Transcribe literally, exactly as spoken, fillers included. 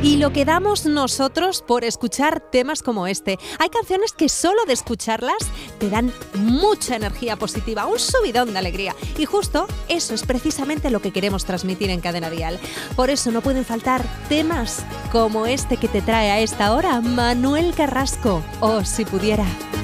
Y lo que damos nosotros por escuchar temas como este. Hay canciones que solo de escucharlas te dan mucha energía positiva, un subidón de alegría. Y justo eso es precisamente lo que queremos transmitir en Cadena Dial. Por eso no pueden faltar temas como este que te trae a esta hora Manuel Carrasco. Oh, si pudiera.